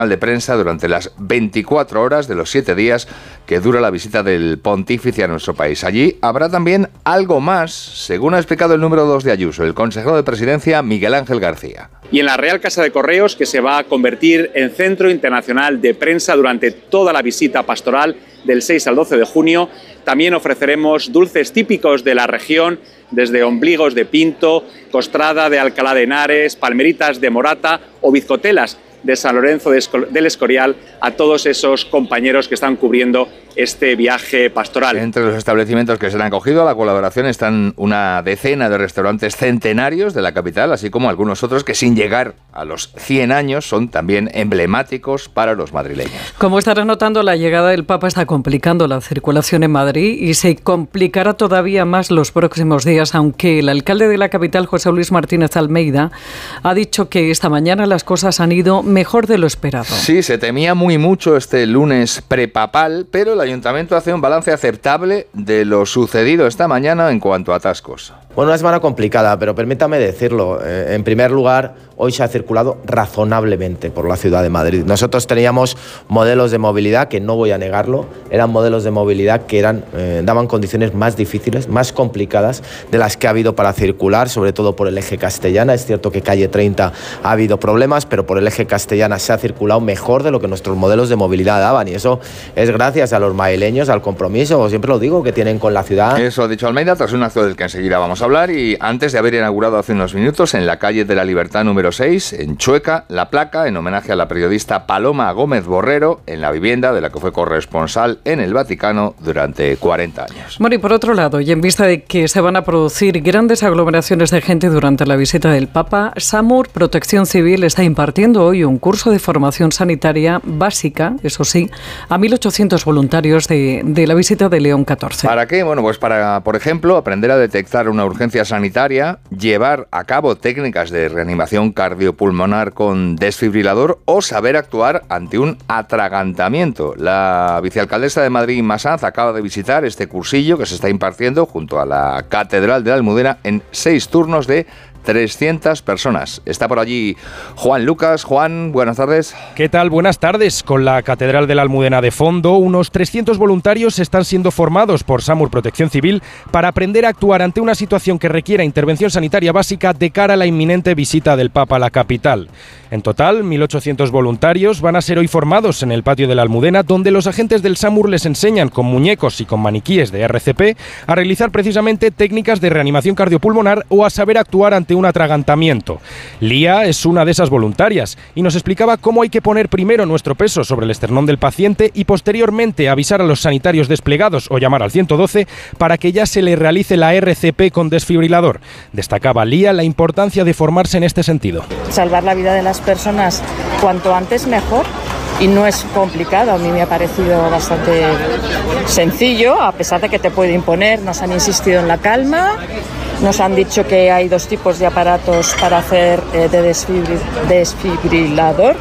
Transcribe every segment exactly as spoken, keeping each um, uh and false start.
de prensa durante las veinticuatro horas de los siete días que dura la visita del pontífice a nuestro país. Allí habrá también algo más, según ha explicado el número dos de Ayuso, el consejero de Presidencia Miguel Ángel García. Y en la Real Casa de Correos, que se va a convertir en centro internacional de prensa durante toda la visita pastoral del seis al doce de junio, también ofreceremos dulces típicos de la región, desde ombligos de pinto, costrada de Alcalá de Henares, palmeritas de Morata o bizcotelas de San Lorenzo del Escorial a todos esos compañeros que están cubriendo este viaje pastoral. Entre los establecimientos que se han acogido a la colaboración están una decena de restaurantes centenarios de la capital, así como algunos otros que sin llegar a los cien años son también emblemáticos para los madrileños. Como estarán notando, la llegada del Papa está complicando la circulación en Madrid y se complicará todavía más los próximos días, aunque el alcalde de la capital, José Luis Martínez Almeida, ha dicho que esta mañana las cosas han ido mejor de lo esperado. Sí, se temía muy mucho este lunes prepapal, pero el ayuntamiento hace un balance aceptable de lo sucedido esta mañana en cuanto a atascos. Bueno, una semana complicada, pero permítame decirlo. Eh, en primer lugar, hoy se ha circulado razonablemente por la ciudad de Madrid. Nosotros teníamos modelos de movilidad, que no voy a negarlo, eran modelos de movilidad que eran, eh, daban condiciones más difíciles, más complicadas de las que ha habido para circular, sobre todo por el eje Castellana. Es cierto que calle treinta ha habido problemas, pero por el eje Castellana se ha circulado mejor de lo que nuestros modelos de movilidad daban, y eso es gracias a los madrileños, al compromiso, siempre lo digo, que tienen con la ciudad. Eso ha dicho Almeida tras un acto del que enseguida vamos a hablar, y antes de haber inaugurado hace unos minutos en la calle de la Libertad número seis, en Chueca, la placa en homenaje a la periodista Paloma Gómez Borrero, en la vivienda de la que fue corresponsal en el Vaticano durante cuarenta años. Bueno, y por otro lado, y en vista de que se van a producir grandes aglomeraciones de gente durante la visita del Papa, SAMUR Protección Civil está impartiendo hoy un curso de formación sanitaria básica, eso sí, a mil ochocientos voluntarios de, de la visita de León catorce. ¿Para qué? Bueno, pues para, por ejemplo, aprender a detectar una urgencia sanitaria, llevar a cabo técnicas de reanimación cardiopulmonar con desfibrilador o saber actuar ante un atragantamiento. La vicealcaldesa de Madrid, Inma Sanz, acaba de visitar este cursillo que se está impartiendo junto a la Catedral de la Almudena en seis turnos de trescientas personas. Está por allí Juan Lucas. Juan, buenas tardes. ¿Qué tal? Buenas tardes. Con la Catedral de la Almudena de fondo, unos trescientos voluntarios están siendo formados por SAMUR Protección Civil para aprender a actuar ante una situación que requiera intervención sanitaria básica de cara a la inminente visita del Papa a la capital. En total, mil ochocientos voluntarios van a ser hoy formados en el patio de la Almudena, donde los agentes del SAMUR les enseñan con muñecos y con maniquíes de R C P a realizar precisamente técnicas de reanimación cardiopulmonar o a saber actuar ante un atragantamiento. Lía es una de esas voluntarias y nos explicaba cómo hay que poner primero nuestro peso sobre el esternón del paciente y posteriormente avisar a los sanitarios desplegados o llamar al ciento doce para que ya se le realice la R C P con desfibrilador. Destacaba Lía la importancia de formarse en este sentido. Salvar la vida de las personas cuanto antes mejor. Y no es complicado, a mí me ha parecido bastante sencillo, a pesar de que te puede imponer. Nos han insistido en la calma, nos han dicho que hay dos tipos de aparatos para hacer eh, de desfibri- desfibrilador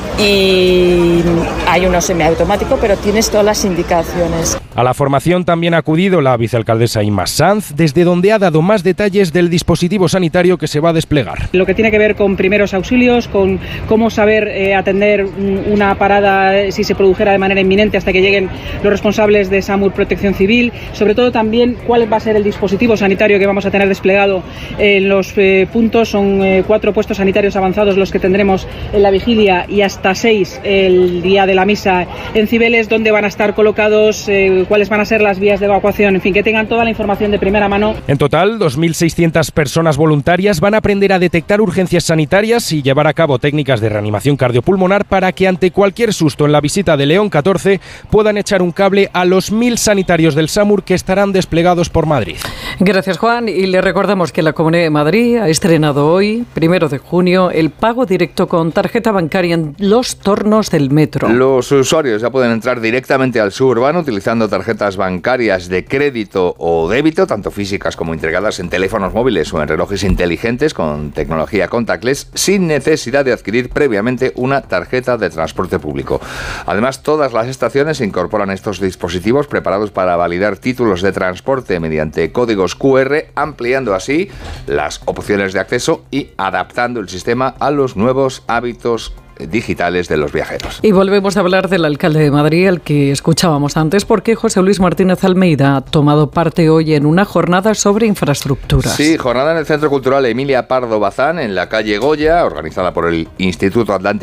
y hay uno semiautomático, pero tienes todas las indicaciones. A la formación también ha acudido la vicealcaldesa Inma Sanz, desde donde ha dado más detalles del dispositivo sanitario que se va a desplegar. Lo que tiene que ver con primeros auxilios, con cómo saber eh, atender una parada si se produjera de manera inminente hasta que lleguen los responsables de SAMUR Protección Civil, sobre todo también cuál va a ser el dispositivo sanitario que vamos a tener desplegado en los eh, puntos. Son eh, cuatro puestos sanitarios avanzados los que tendremos en la vigilia y hasta seis el día de la misa en Cibeles, donde van a estar colocados eh, cuáles van a ser las vías de evacuación, en fin, que tengan toda la información de primera mano. En total, dos mil seiscientas personas voluntarias van a aprender a detectar urgencias sanitarias y llevar a cabo técnicas de reanimación cardiopulmonar para que ante cualquier susto en la visita de León catorce puedan echar un cable a los mil sanitarios del SAMUR que estarán desplegados por Madrid. Gracias, Juan, y le recordamos que la Comunidad de Madrid ha estrenado hoy, primero de junio, el pago directo con tarjeta bancaria en los tornos del metro. Los usuarios ya pueden entrar directamente al suburbano utilizando tarjetas bancarias de crédito o débito, tanto físicas como integradas en teléfonos móviles o en relojes inteligentes con tecnología contactless, sin necesidad de adquirir previamente una tarjeta de transporte público. Además, todas las estaciones incorporan estos dispositivos preparados para validar títulos de transporte mediante códigos cu erre, ampliando así las opciones de acceso y adaptando el sistema a los nuevos hábitos digitales de los viajeros. Y volvemos a hablar del alcalde de Madrid, al que escuchábamos antes, porque José Luis Martínez Almeida ha tomado parte hoy en una jornada sobre infraestructuras. Sí, jornada en el Centro Cultural Emilia Pardo Bazán, en la calle Goya, organizada por el Instituto Atlántico